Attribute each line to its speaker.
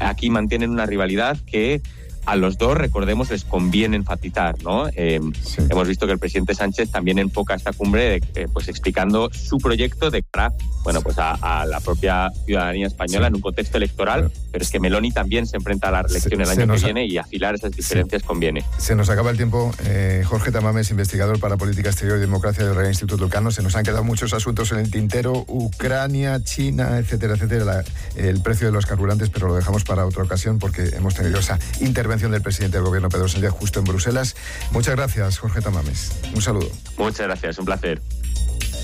Speaker 1: aquí mantienen una rivalidad que a los dos, recordemos, les conviene enfatizar, ¿no? Sí. Hemos visto que el presidente Sánchez también enfoca esta cumbre pues explicando su proyecto de cara, bueno, pues a la propia ciudadanía española, sí, en un contexto electoral, pero es que Meloni también se enfrenta a la reelección el año que viene y afilar esas diferencias, sí, conviene.
Speaker 2: Se nos acaba el tiempo. Jorge Tamames, investigador para Política Exterior y Democracia del Real Instituto Elcano. Se nos han quedado muchos asuntos en el tintero: Ucrania, China, etcétera, etcétera, el precio de los carburantes, pero lo dejamos para otra ocasión porque hemos tenido esa intervención del presidente del gobierno, Pedro Sánchez, justo en Bruselas. Muchas gracias, Jorge Tamames. Un saludo.
Speaker 1: Muchas gracias, un placer.